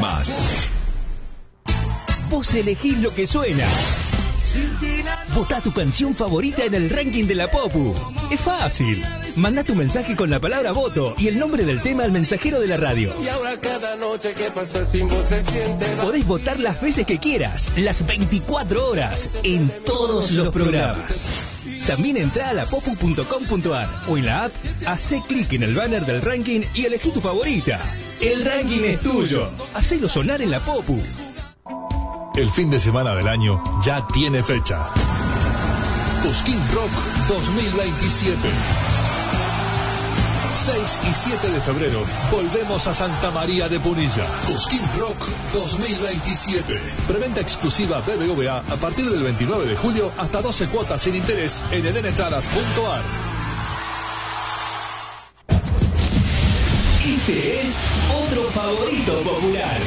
más. Vos elegís lo que suena. Votá tu canción favorita en el ranking de la Popu. Es fácil. Mandá tu mensaje con la palabra voto y el nombre del tema al mensajero de la radio. Y ahora cada noche que pasa sin vos se siente. Podés votar las veces que quieras, las 24 horas, en todos los programas. También entrá a lapopu.com.ar o en la app, hacé clic en el banner del ranking y elegí tu favorita. El ranking es tuyo. Hacelo sonar en la Popu. El fin de semana del año ya tiene fecha. Cosquín Rock 2027. 6 y 7 de febrero volvemos a Santa María de Punilla. Cosquín Rock 2027. Preventa exclusiva BBVA a partir del 29 de julio hasta 12 cuotas sin interés en edenentradas.ar. Este es otro favorito popular.